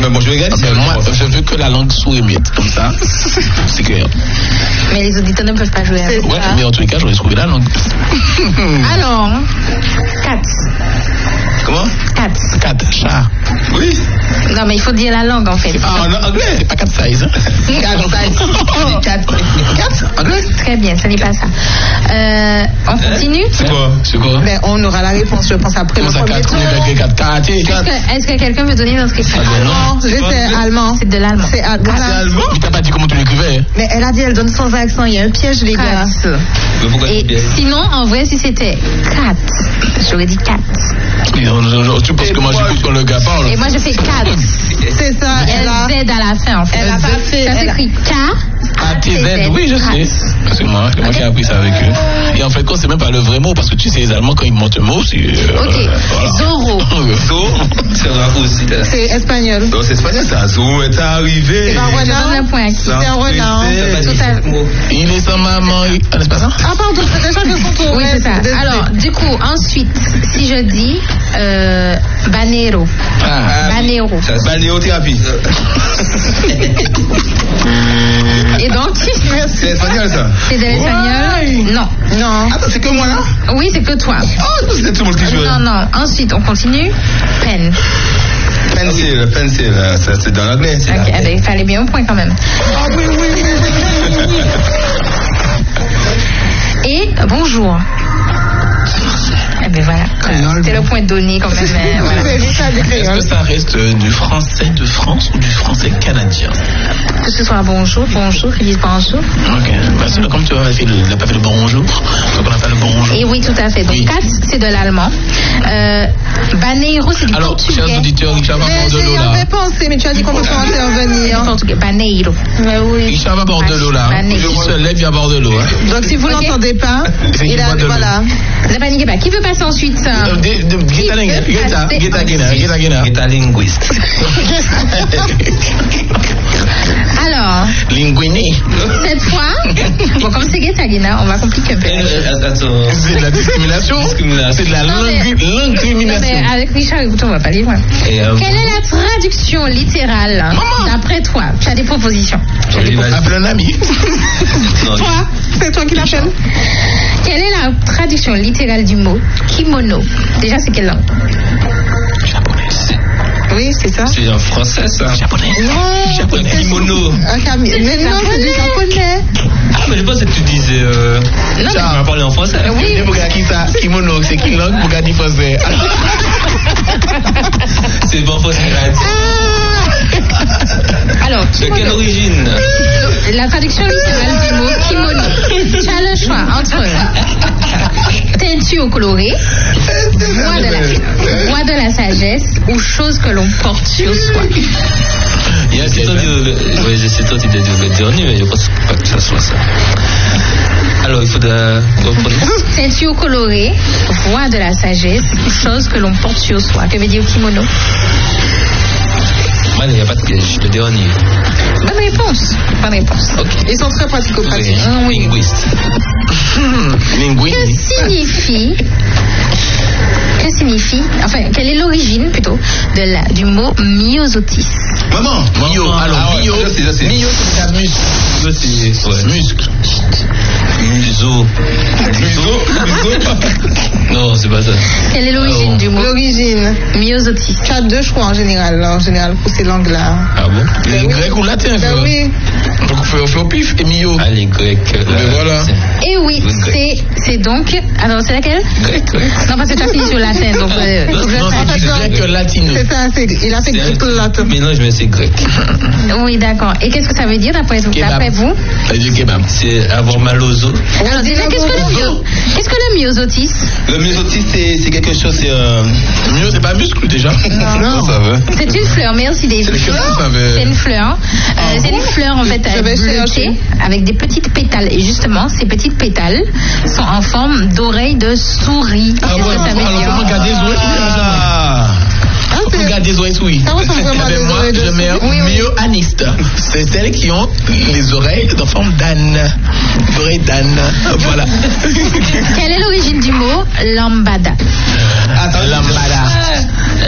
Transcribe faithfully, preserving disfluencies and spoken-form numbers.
mais bon, je vais regarder. Ben, moi, je veux que la langue sous-émiette, comme ça, c'est clair. Mais les auditeurs ne peuvent pas jouer avec. Ouais, mais en tous les cas, j'aurais trouvé la langue. Alors, cat. Comment? Cat. Cat, chat. Oui. Non, mais il faut dire la langue en fait. Ah, en anglais, c'est pas cat size. Hein? Cat size. Cat. Cat, anglais. Très bien, ce n'est pas ça. Euh, on continue? C'est quoi? C'est quoi? Ben, on aura la réponse, je pense, après le premier tour. Est-ce que, est-ce que quelqu'un veut donner une inscription? Allemand, je sais, allemand. C'est de l'allemand. C'est allemand. C'est allemand? Mais t'as pas dit comment tu l'écrivais. Mais elle a dit, elle donne sans accent, il y a un piège, les gars. Et sinon, en vrai, si c'était cat, j'aurais dit cat. Tu penses que moi j'écoute quand le gars parle? Et moi je fais cat. C'est ça, elle a Z à la fin en fait. Elle a pas fait. Ça s'écrit K. A T Z, oui, je sais. C'est moi, c'est moi qui ai appris ça avec eux. Et en fait, quand c'est même pas le vrai mot, parce que tu sais, les Allemands, quand ils montent un mot, c'est. Euh, ok. Voilà. Zorro. Zorro, c'est un aussi. C'est espagnol. Non, c'est espagnol, ça. Zorro est arrivé. C'est un renard. Je donne le point à qui? C'est un renard. Tout à fait. Il est sans maman. Ah, n'est-ce pas ça? Ah, pardon, c'est déjà que son tour. Oui, c'est ça. Alors, du coup, ensuite, si je dis euh, banero. Ah. Banero. Banéothérapie. Et donc, c'est espagnol ça? C'est de l'espagnol? Non. Non. Attends, c'est que moi là? Oui, c'est que toi. Oh, c'est tout le monde qui joue. Non, non. Ensuite, on continue. Pen. Pencil, pencil, ça, c'est dans l'anglais. Ok, eh ben, il fallait bien au point quand même. Ah oui, oui, oui, oui, oui, oui. Et bonjour. Eh ben voilà, c'était le point donné quand même. euh, voilà. Est-ce que ça reste euh, du français de France ou du français canadien? Que ce soit bonjour, bonjour, ils disent bonjour. Ok, bah, c'est comme tu as fait le, n'a pas fait le bonjour, donc on a fait le bonjour. Et oui, tout à fait. Donc, Oui. cat, c'est de l'allemand. Euh, Baneiro, c'est du Alors, portugais. chers auditeurs, Richard va Mais boire de j'y l'eau là. avais pensé, mais tu as dit qu'on peut pas intervenir. Du portugais, Baneiro. Mais oui. Richard va boire de l'eau là. Baneiro. Il se lève, il va boire de l'eau. Hein. Donc, si vous Ok. l'entendez pas, C'est il a, qu'il boit de l'eau. voilà. Ne paniquez pas. Qui veut passer ensuite? Euh, de- de- Guetta Linguist, Guetta, Guetta Guetta, Guetta Guetta. Guetta linguiste. Alors, Linguini. cette fois, bon, comme c'est Guetta Guetta, on va compliquer un peu. Attends. C'est de la discrimination. Discrimination. C'est de la Non, mais- lingu- Non, l'incrimination. mais avec Richard, écoute, on va pas aller loin. Et, euh, Quelle est la traduction littérale Maman. d'après toi? Tu as des propositions. Tu as des Oui, propositions. Appelle un ami. non, Toi, c'est toi qui l'appelles. Quelle est la traduction littérale du mot kimono? Déjà, c'est quelle langue? Japonaise. Oui, c'est ça. c'est en français ça. Japonais. Non. Japonais. Kimono. Un cami- Mais non, c'est du japonais. Ah, mais je pensais que tu disais. Euh... Non, ça, on va parler en français. Oui. Pour qui ça? Kimono, c'est qui langue pour garder français? C'est bon français. Alors, De quelle kimono. origine? La traduction littérale du mot kimono. Tu as le choix entre teinture colorée, voix de la, voix de la sagesse ou chose que l'on porte sur soi. Il y a J'ai des tenté de le- ouais, j'ai tenté de dire le dernier, mais je pense pas que ça soit ça. Alors, il faudra reprendre. Teinture colorée, voix de la sagesse ou chose que l'on porte sur soi. Que veut dire kimono? Mal, il n'y a pas de piège. Le dernier. Bonne réponse. Bonne réponse. Ok. Ils sont très pratico-pratiques. Ah oui. Linguiste. Que linguini. signifie Que signifie Enfin, quelle est l'origine plutôt de la, du mot myosotis? Maman, Mio, alors Ah ouais, Mio, ça, c'est- ça, c'est- Mio, c'est la muscle. Ça, c'est. Ouais. Muscle. Museau. Museau, Non, c'est pas ça. Quelle est l'origine Alors, du mot L'origine. myosotis? Tu as deux choix en général, là, en général, pour ces langues-là. Ah bon? Les oui. Grecs ou latins, Ben ça. oui. Donc on fait, on fait au pif et Mio. Ah, les Grecs. là, Mais voilà. c'est- Et oui, Oui, c'est c'est donc. Alors, c'est laquelle? Grec, ouais. Non, parce que tu as fini sur le latin, donc. euh, Non, faut que je Non, fasse. c'est du grec latino. C'est ça, c'est, il a fait C'est grec un latin. mélange, mais c'est grec. Oui, d'accord. Et qu'est-ce que ça veut dire d'après vous? Kebab. D'après vous? Ça veut dire kebab. C'est avoir mal aux os. Alors, déjà, qu'est-ce que le myo- qu'est-ce que le myosotis? Le myosotis, c'est c'est quelque chose, c'est un. Mio, c'est pas muscle déjà. Non. Ça veut. C'est une fleur, merci David. C'est le kebab, ça veut. C'est une fleur. Euh, c'est une fleur en fait Je vais bleutée chercher. avec des petites pétales. Et justement, ces petites pétales sont en forme d'oreilles de souris. Ah Qu'est-ce ouais, que ça veut alors dire? comment garder les oreilles? Ah! Ah, Faut c'est- garder les oreilles souris. Ça ressemble vraiment à Eh ben des moi, oreilles de je mets souris. Oui, oui. myoaniste. C'est celles qui ont les oreilles en forme d'âne. Oreilles d'âne. Voilà. Quelle est l'origine du mot lambada? Attends, Lambada.